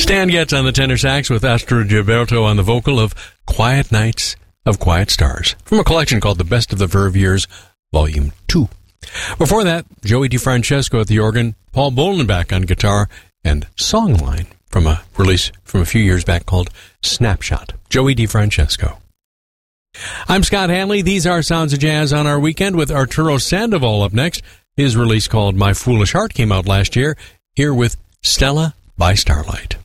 Stan Getz on the tenor sax with Astrid Gilberto on the vocal of Quiet Nights of Quiet Stars, from a collection called The Best of the Verve Years, Volume 2. Before that, Joey DeFrancesco at the organ, Paul Bolenbach on guitar, and Songline from a release from a few years back called Snapshot. Joey DeFrancesco. I'm Scott Hanley. These are Sounds of Jazz on our weekend with Arturo Sandoval up next. His release called My Foolish Heart came out last year, here with Stella by Starlight.